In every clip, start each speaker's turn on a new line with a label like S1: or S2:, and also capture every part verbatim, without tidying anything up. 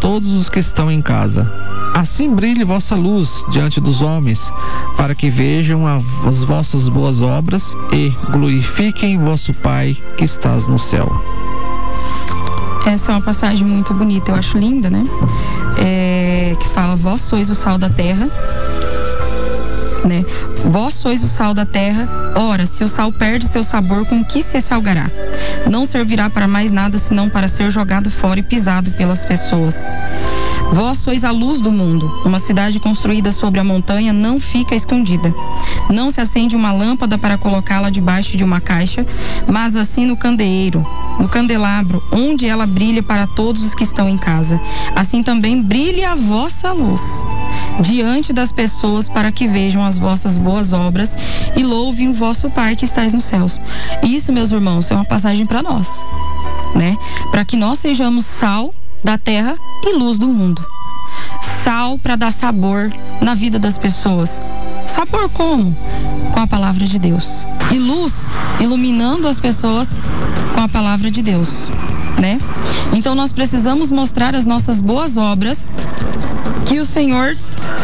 S1: todos os que estão em casa. Assim brilhe vossa luz diante dos homens, para que vejam a, as vossas boas obras e glorifiquem vosso Pai que estás no céu.
S2: Essa é uma passagem muito bonita, eu acho linda, né? É, que fala: vós sois o sal da terra, né? Vós sois o sal da terra. Ora, se o sal perde seu sabor, com que se salgará? Não servirá para mais nada, senão para ser jogado fora e pisado pelas pessoas. Vós sois a luz do mundo. Uma cidade construída sobre a montanha não fica escondida. Não se acende uma lâmpada para colocá-la debaixo de uma caixa, mas assim no candeeiro, no candelabro, onde ela brilha para todos os que estão em casa. Assim também brilhe a vossa luz diante das pessoas, para que vejam as vossas boas obras e louvem o vosso Pai que estais nos céus. Isso, meus irmãos, é uma passagem para nós, né? Para que nós sejamos sal da terra e luz do mundo. Sal para dar sabor na vida das pessoas. Sabor como? Com a palavra de Deus. E luz, iluminando as pessoas com a palavra de Deus, né? Então nós precisamos mostrar as nossas boas obras que o Senhor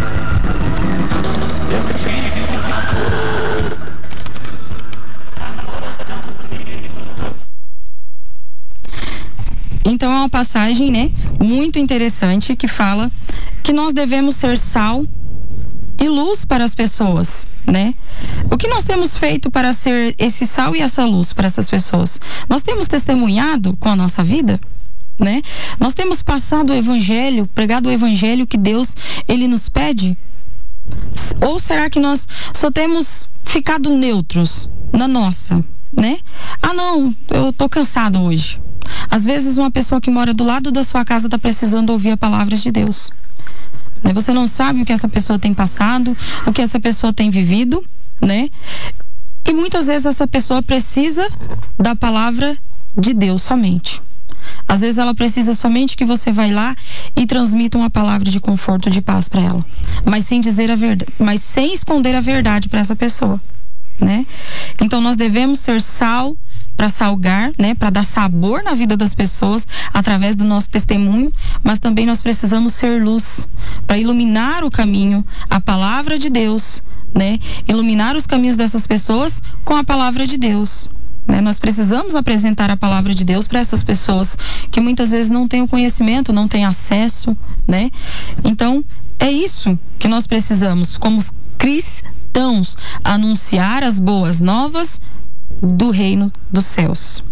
S2: Então é uma passagem, né, muito interessante, que fala que nós devemos ser sal e luz para as pessoas, né? O que nós temos feito para ser esse sal e essa luz para essas pessoas? Nós temos testemunhado com a nossa vida, né? Nós temos passado o evangelho, pregado o evangelho que Deus, ele nos pede? Ou será que nós só temos ficado neutros na nossa, né? Ah, não, eu tô cansado hoje. Às vezes uma pessoa que mora do lado da sua casa está precisando ouvir a palavra de Deus. Você não sabe o que essa pessoa tem passado, o que essa pessoa tem vivido, né? E muitas vezes essa pessoa precisa da palavra de Deus somente. Às vezes ela precisa somente que você vá lá e transmita uma palavra de conforto, de paz para ela, mas sem dizer a verdade, mas sem esconder a verdade para essa pessoa, né? Então nós devemos ser sal para salgar, né, para dar sabor na vida das pessoas através do nosso testemunho, mas também nós precisamos ser luz para iluminar o caminho, a palavra de Deus, né? Iluminar os caminhos dessas pessoas com a palavra de Deus, né? Nós precisamos apresentar a palavra de Deus para essas pessoas que muitas vezes não têm o conhecimento, não têm acesso, né? Então, é isso que nós precisamos, como cristãos, anunciar as boas novas do reino dos céus.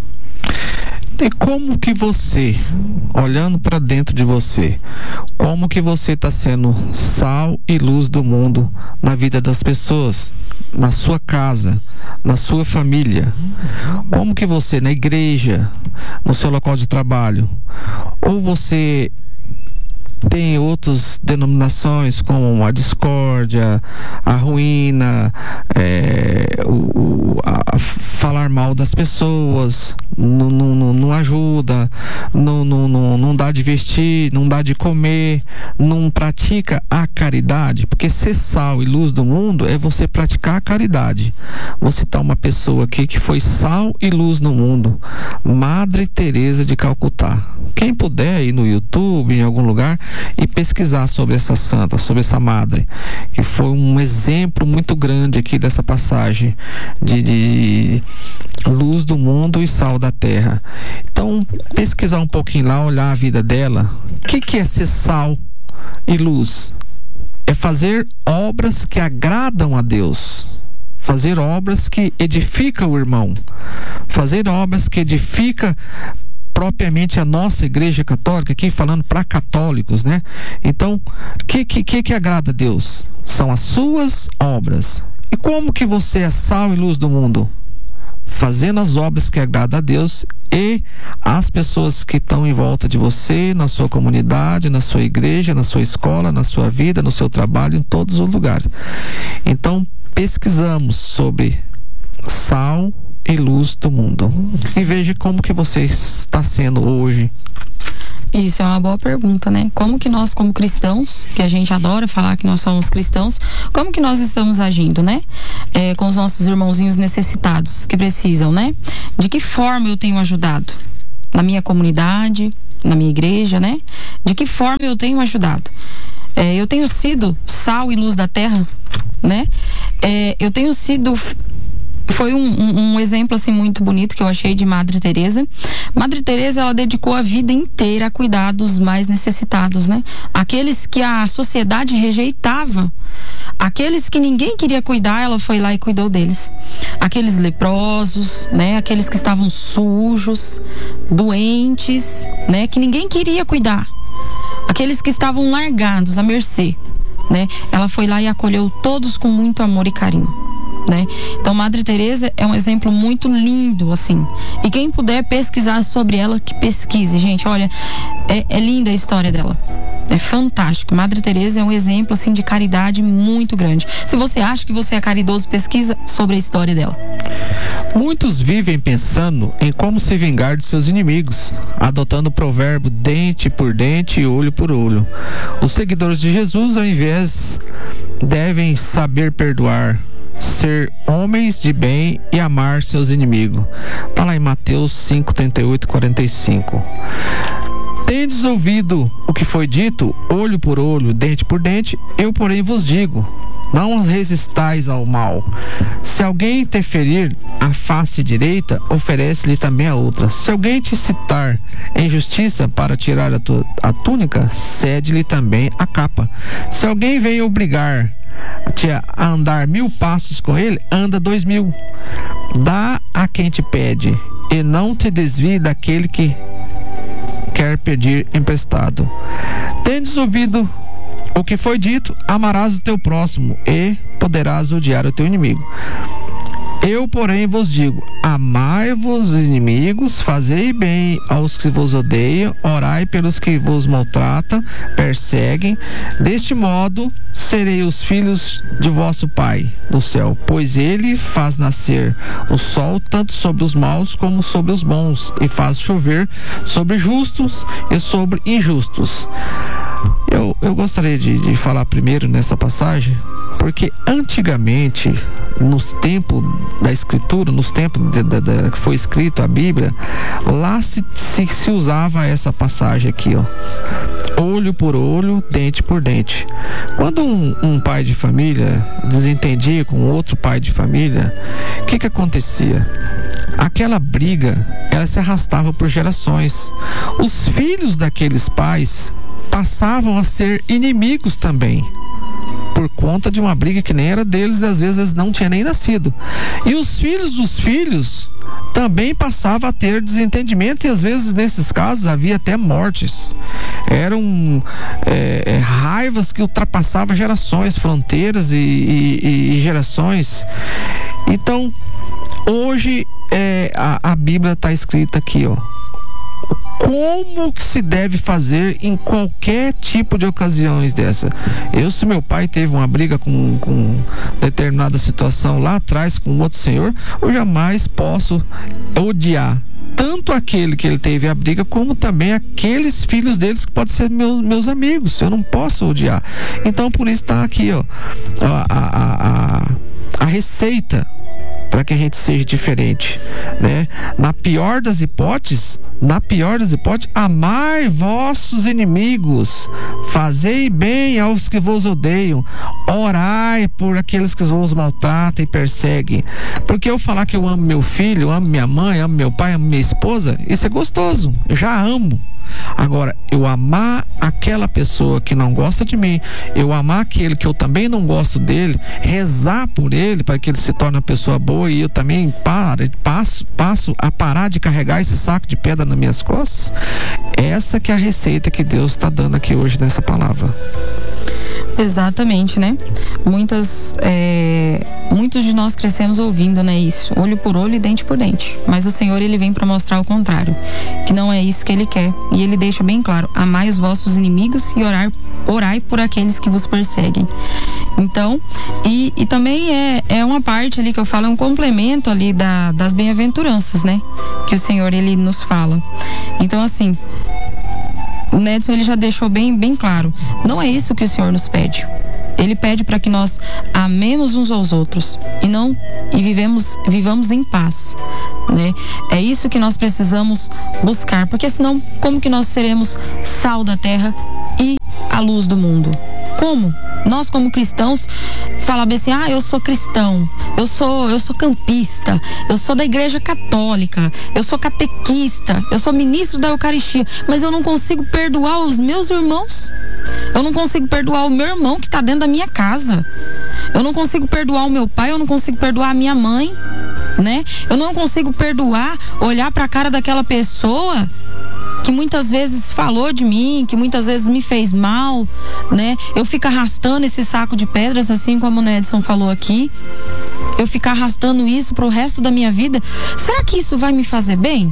S1: E como que você, olhando para dentro de você, como que você está sendo sal e luz do mundo na vida das pessoas, na sua casa, na sua família? Como que você, na igreja, no seu local de trabalho, ou você tem outras denominações como a discórdia, a ruína, é, o, a, a falar mal das pessoas, não, não, não ajuda, não, não, não, não dá de vestir, não dá de comer, não pratica a caridade, porque ser sal e luz do mundo é você praticar a caridade. Vou citar uma pessoa aqui que foi sal e luz no mundo, Madre Teresa de Calcutá. Quem puder ir no YouTube, em algum lugar, e pesquisar sobre essa santa, sobre essa madre, que foi um exemplo muito grande aqui dessa passagem de, de luz do mundo e sal da terra. Então, pesquisar um pouquinho lá, olhar a vida dela. O que, que é ser sal e luz? É fazer obras que agradam a Deus, fazer obras que edificam o irmão, fazer obras que edificam propriamente a nossa igreja católica, aqui falando para católicos, né? Então, o que, que, que agrada a Deus? São as suas obras. E como que você é sal e luz do mundo? Fazendo as obras que agradam a Deus e as pessoas que estão em volta de você, na sua comunidade, na sua igreja, na sua escola, na sua vida, no seu trabalho, em todos os lugares. Então, pesquisamos sobre sal e luz do mundo. E veja como que você está sendo hoje.
S2: Isso é uma boa pergunta, né? Como que nós, como cristãos, que a gente adora falar que nós somos cristãos, como que nós estamos agindo, né? É, com os nossos irmãozinhos necessitados, que precisam, né? De que forma eu tenho ajudado? Na minha comunidade, na minha igreja, né? De que forma eu tenho ajudado? É, eu tenho sido sal e luz da terra, né? É, eu tenho sido... Foi um, um, um exemplo assim muito bonito que eu achei de Madre Teresa. Madre Teresa, ela dedicou a vida inteira a cuidar dos mais necessitados, né? Aqueles que a sociedade rejeitava, aqueles que ninguém queria cuidar, ela foi lá e cuidou deles. Aqueles leprosos, né? Aqueles que estavam sujos, doentes, né? Que ninguém queria cuidar. Aqueles que estavam largados à mercê, né? Ela foi lá e acolheu todos com muito amor e carinho. Né? Então Madre Teresa é um exemplo muito lindo, assim, e quem puder pesquisar sobre ela, que pesquise, gente. Olha, é, é linda a história dela, é fantástico. Madre Teresa é um exemplo, assim, de caridade muito grande. Se você acha que você é caridoso, pesquisa sobre a história dela.
S1: Muitos vivem pensando em como se vingar de seus inimigos, adotando o provérbio dente por dente e olho por olho. Os seguidores de Jesus, ao invés, devem saber perdoar, ser homens de bem e amar seus inimigos. Está lá em Mateus cinco, trinta e oito, quarenta e cinco. Tendes ouvido o que foi dito, olho por olho, dente por dente, eu porém vos digo, não resistais ao mal. Se alguém te ferir a face direita, oferece-lhe também a outra. Se alguém te citar em justiça para tirar a, tu, a túnica, cede-lhe também a capa. Se alguém vem obrigar a andar mil passos com ele, anda dois mil. Dá a quem te pede, e não te desvie daquele que quer pedir emprestado. Tendes ouvido o que foi dito, amarás o teu próximo e poderás odiar o teu inimigo. Eu, porém, vos digo, amai-vos os inimigos, fazei bem aos que vos odeiam, orai pelos que vos maltratam, perseguem. Deste modo, serei os filhos de vosso Pai do céu, pois ele faz nascer o sol tanto sobre os maus como sobre os bons, e faz chover sobre justos e sobre injustos. Eu, eu gostaria de, de falar primeiro nessa passagem, porque antigamente, nos tempos da escritura, nos tempos de, de, de, que foi escrito a Bíblia, lá se, se, se usava essa passagem aqui, ó. Olho por olho, dente por dente. Quando um, um pai de família desentendia com outro pai de família, o que que acontecia? Aquela briga, ela se arrastava por gerações. Os filhos daqueles pais passavam a ser inimigos também, por conta de uma briga que nem era deles, e às vezes eles não tinham nem nascido. E os filhos dos filhos também passavam a ter desentendimento, e às vezes nesses casos havia até mortes. Eram é, é, raivas que ultrapassavam gerações, fronteiras e, e, e gerações. Então, hoje é, a, a Bíblia está escrita aqui, ó. Como que se deve fazer em qualquer tipo de ocasiões dessa? Eu, se meu pai teve uma briga com, com determinada situação lá atrás com outro senhor, eu jamais posso odiar tanto aquele que ele teve a briga, como também aqueles filhos deles que podem ser meus, meus amigos. Eu não posso odiar. Então, por isso está aqui, ó, a, a, a, a receita para que a gente seja diferente, né? Na pior das hipóteses, na pior das hipóteses, amai vossos inimigos, fazei bem aos que vos odeiam, orai por aqueles que vos maltratam e perseguem. Porque eu falar que eu amo meu filho, amo minha mãe, amo meu pai, amo minha esposa, isso é gostoso, eu já amo. Agora, eu amar aquela pessoa que não gosta de mim, eu amar aquele que eu também não gosto dele, rezar por ele para que ele se torne uma pessoa boa, e eu também paro, passo, passo a parar de carregar esse saco de pedra nas minhas costas. Essa que é a receita que Deus está dando aqui hoje nessa palavra.
S2: Exatamente, né? Muitas, é, muitos de nós crescemos ouvindo, né, isso, olho por olho e dente por dente. Mas o Senhor, ele vem para mostrar o contrário, que não é isso que ele quer. E ele deixa bem claro: amai os vossos inimigos e orar, orai por aqueles que vos perseguem. Então, e, e também é, é uma parte ali que eu falo, é um complemento ali da, das bem-aventuranças, né? Que o Senhor, ele nos fala. Então, assim, o Nedson, ele já deixou bem, bem claro, não é isso que o Senhor nos pede, Ele pede para que nós amemos uns aos outros e não e vivemos vivamos em paz, né? É isso que nós precisamos buscar, porque senão como que nós seremos sal da terra e a luz do mundo? Como? Nós como cristãos falar bem assim: ah, eu sou cristão, eu sou, eu sou campista, eu sou da igreja católica, eu sou catequista, eu sou ministro da Eucaristia, mas eu não consigo perdoar os meus irmãos, eu não consigo perdoar o meu irmão que está dentro da minha casa, eu não consigo perdoar o meu pai, eu não consigo perdoar a minha mãe, né? Eu não consigo perdoar, olhar para a cara daquela pessoa que muitas vezes falou de mim, que muitas vezes me fez mal, né? Eu fico arrastando esse saco de pedras, assim como o Nedson falou aqui. Eu ficar arrastando isso pro resto da minha vida. Será que isso vai me fazer bem?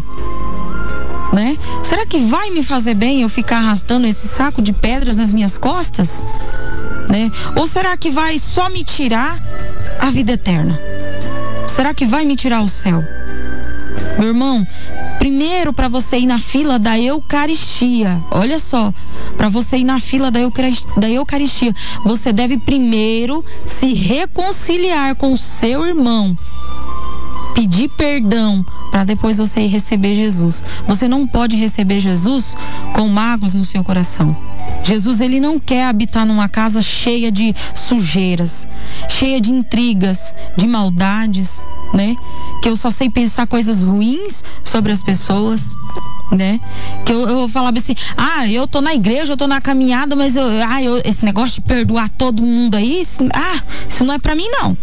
S2: Né? Será que vai me fazer bem eu ficar arrastando esse saco de pedras nas minhas costas? Né? Ou será que vai só me tirar a vida eterna? Será que vai me tirar o céu? Meu irmão, primeiro, para você ir na fila da Eucaristia, olha só, para você ir na fila da Eucaristia, da Eucaristia, você deve primeiro se reconciliar com o seu irmão, pedir perdão, para depois você ir receber Jesus. Você não pode receber Jesus com mágoas no seu coração. Jesus, ele não quer habitar numa casa cheia de sujeiras, cheia de intrigas, de maldades, né? Que eu só sei pensar coisas ruins sobre as pessoas, né? Que eu, eu falava assim: ah, eu tô na igreja, eu tô na caminhada, mas eu, ah, eu, esse negócio de perdoar todo mundo aí, ah, isso não é pra mim não.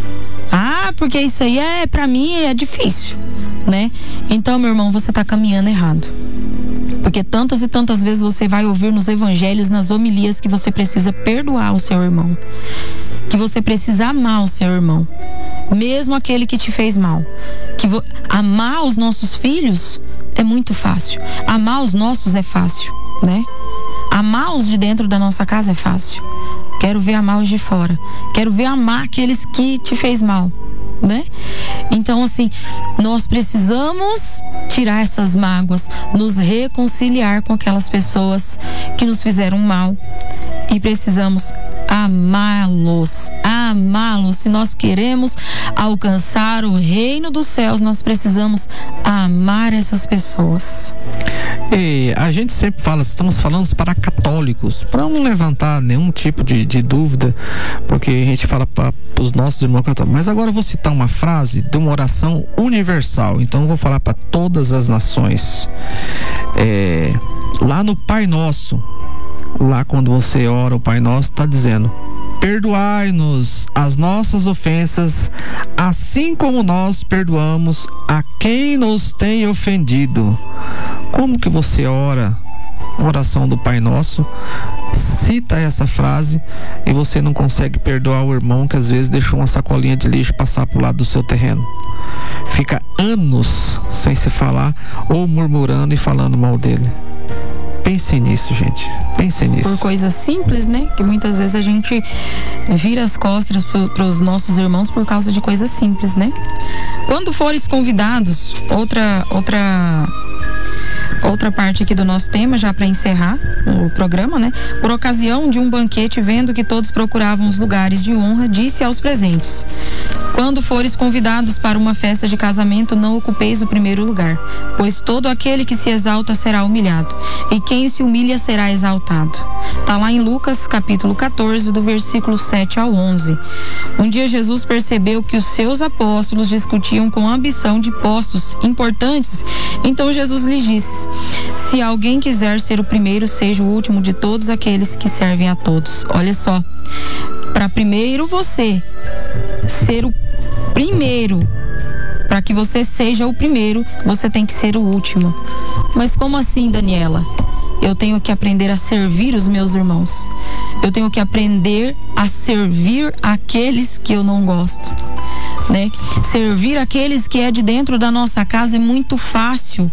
S2: Ah, porque isso aí é, pra mim é difícil, né? Então, meu irmão, você tá caminhando errado. Porque tantas e tantas vezes você vai ouvir nos evangelhos, nas homilias, que você precisa perdoar o seu irmão, que você precisa amar o seu irmão, mesmo aquele que te fez mal. Que vo... amar os nossos filhos é muito fácil, amar os nossos é fácil, né? Amar os de dentro da nossa casa é fácil. Quero ver amar os de fora. Quero ver amar aqueles que te fez mal, né? Então, assim, nós precisamos tirar essas mágoas, nos reconciliar com aquelas pessoas que nos fizeram mal e precisamos amá-los, amá-los. Se nós queremos alcançar o reino dos céus, nós precisamos amar essas pessoas.
S1: E a gente sempre fala, estamos falando para católicos, para não levantar nenhum tipo de, de dúvida, porque a gente fala para os nossos irmãos católicos. Mas agora eu vou citar uma frase de uma oração universal, então eu vou falar para todas as nações. É, lá no Pai Nosso, lá quando você ora o Pai Nosso, está dizendo: perdoai-nos as nossas ofensas, assim como nós perdoamos a quem nos tem ofendido. Como que você ora a oração do Pai Nosso, cita essa frase e você não consegue perdoar o irmão que às vezes deixou uma sacolinha de lixo passar pro lado do seu terreno? Fica anos sem se falar ou murmurando e falando mal dele. Pensem nisso, gente. Pensem nisso.
S2: Por coisas simples, né? Que muitas vezes a gente vira as costas para os nossos irmãos por causa de coisas simples, né? Quando fores convidados, outra outra outra parte aqui do nosso tema, já para encerrar o programa, né? Por ocasião de um banquete, vendo que todos procuravam os lugares de honra, disse aos presentes: quando fores convidados para uma festa de casamento, não ocupeis o primeiro lugar, pois todo aquele que se exalta será humilhado, e quem se humilha será exaltado. Tá lá em Lucas, capítulo catorze, do versículo sete ao onze. Um dia Jesus percebeu que os seus apóstolos discutiam com ambição de postos importantes. Então Jesus lhes disse: se alguém quiser ser o primeiro, seja o último de todos aqueles que servem a todos. Olha só, para primeiro você ser o primeiro, para que você seja o primeiro, você tem que ser o último. Mas como assim, Daniela? Eu tenho que aprender a servir os meus irmãos. Eu tenho que aprender a servir aqueles que eu não gosto, né? Servir aqueles que é de dentro da nossa casa é muito fácil.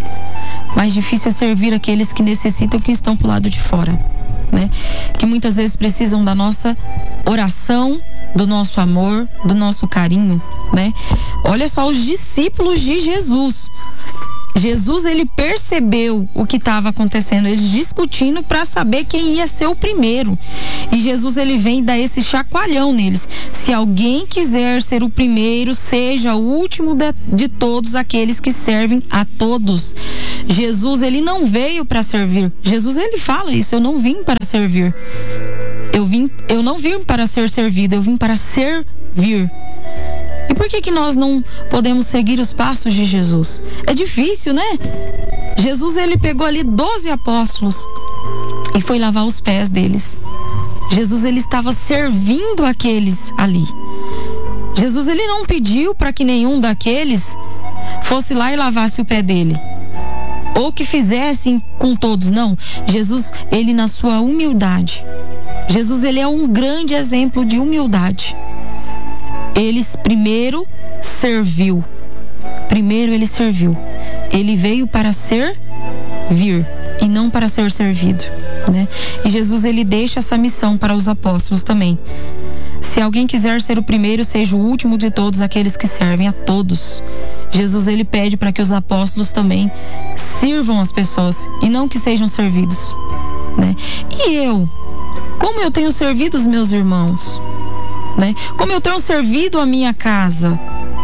S2: Mais difícil é servir aqueles que necessitam, que estão pro lado de fora, né? Que muitas vezes precisam da nossa oração, do nosso amor, do nosso carinho, né? Olha só os discípulos de Jesus. Jesus, ele percebeu o que estava acontecendo, eles discutindo para saber quem ia ser o primeiro. E Jesus, ele vem dar esse chacoalhão neles. Se alguém quiser ser o primeiro, seja o último de, de todos aqueles que servem a todos. Jesus, ele não veio para servir. Jesus, ele fala isso, eu não vim para servir. Eu vim, eu não vim para ser servido, eu vim para servir. E por que que nós não podemos seguir os passos de Jesus? É difícil, né? Jesus, ele pegou ali doze apóstolos e foi lavar os pés deles. Jesus, ele estava servindo aqueles ali. Jesus, ele não pediu para que nenhum daqueles fosse lá e lavasse o pé dele, ou que fizessem com todos, não. Jesus, ele na sua humildade. Jesus, ele é um grande exemplo de humildade. Ele primeiro serviu. Primeiro ele serviu. Ele veio para servir e não para ser servido, né? E Jesus, ele deixa essa missão para os apóstolos também. Se alguém quiser ser o primeiro, seja o último de todos aqueles que servem a todos. Jesus, ele pede para que os apóstolos também sirvam as pessoas e não que sejam servidos, né? E eu? Como eu tenho servido os meus irmãos? Né? Como eu tenho servido a minha casa?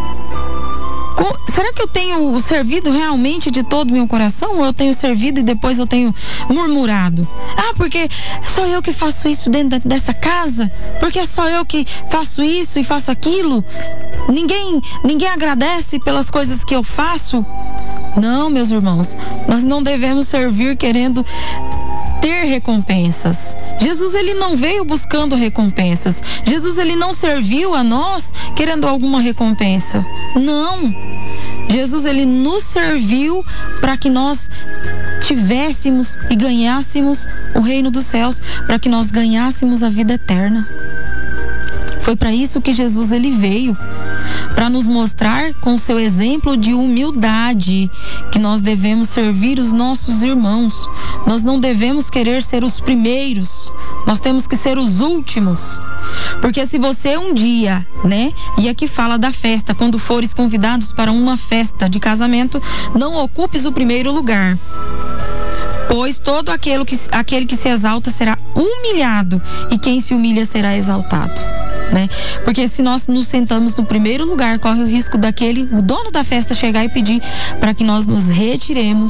S2: Com, será que eu tenho servido realmente de todo o meu coração? Ou eu tenho servido e depois eu tenho murmurado? Ah, porque só eu que faço isso dentro dessa casa? Porque é só eu que faço isso e faço aquilo? Ninguém, ninguém agradece pelas coisas que eu faço? Não, meus irmãos, nós não devemos servir querendo ter recompensas. Jesus, ele não veio buscando recompensas. Jesus, ele não serviu a nós querendo alguma recompensa. Não. Jesus, ele nos serviu para que nós tivéssemos e ganhássemos o reino dos céus, para que nós ganhássemos a vida eterna. Foi para isso que Jesus, ele veio, para nos mostrar com o seu exemplo de humildade que nós devemos servir os nossos irmãos. Nós não devemos querer ser os primeiros, nós temos que ser os últimos. Porque se você um dia, né, e aqui fala da festa, quando fores convidados para uma festa de casamento, não ocupes o primeiro lugar. Pois todo aquele que, aquele que se exalta será humilhado, e quem se humilha será exaltado, né? Porque se nós nos sentamos no primeiro lugar, corre o risco daquele, o dono da festa, chegar e pedir para que nós nos retiremos,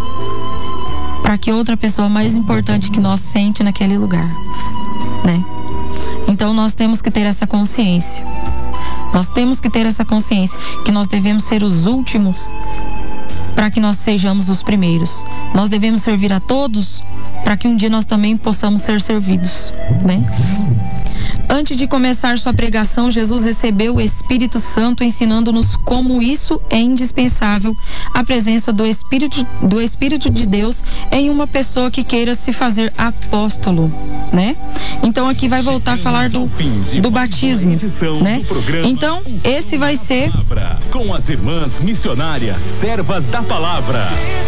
S2: para que outra pessoa mais importante que nós sente naquele lugar, né? Então nós temos que ter essa consciência. Nós temos que ter essa consciência que nós devemos ser os últimos para que nós sejamos os primeiros. Nós devemos servir a todos para que um dia nós também possamos ser servidos, né? Antes de começar sua pregação, Jesus recebeu o Espírito Santo, ensinando-nos como isso é indispensável, a presença do Espírito, do Espírito de Deus em uma pessoa que queira se fazer apóstolo, né? Então aqui vai voltar a falar do, do batismo, né? Então esse vai ser
S3: com as irmãs missionárias, servas da palavra.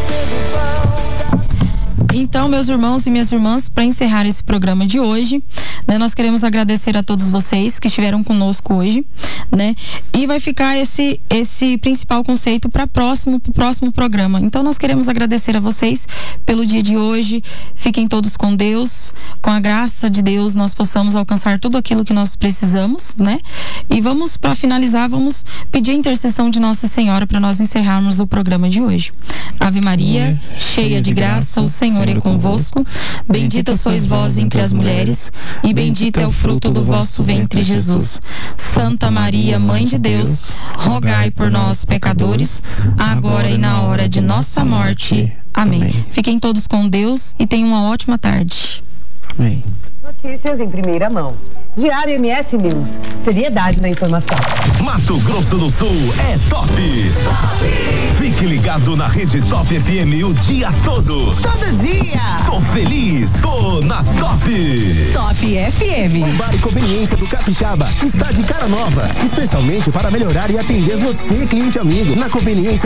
S2: Então, meus irmãos e minhas irmãs, para encerrar esse programa de hoje, né, nós queremos agradecer a todos vocês que estiveram conosco hoje, né? E vai ficar esse esse principal conceito para próximo pro próximo programa. Então, nós queremos agradecer a vocês pelo dia de hoje. Fiquem todos com Deus, com a graça de Deus, nós possamos alcançar tudo aquilo que nós precisamos, né? E vamos, para finalizar, vamos pedir a intercessão de Nossa Senhora para nós encerrarmos o programa de hoje. Ave Maria, cheia de graça, o Senhor é convosco. Bendita sois vós entre as mulheres, e bendito é o fruto do vosso ventre, Jesus. Santa Maria, Mãe de Deus, rogai por nós, pecadores, agora e na hora de nossa morte. Amém. Fiquem todos com Deus e tenham uma ótima tarde.
S1: Amém.
S4: Notícias em primeira mão. Diário M S News. Seriedade na informação.
S3: Mato Grosso do Sul é top. top. Fique ligado na rede Top F M o dia todo.
S5: Todo dia.
S3: Tô feliz, tô na Top.
S5: Top F M.
S6: O Bar e Conveniência do Capixaba está de cara nova, especialmente para melhorar e atender você, cliente amigo. Na Conveniência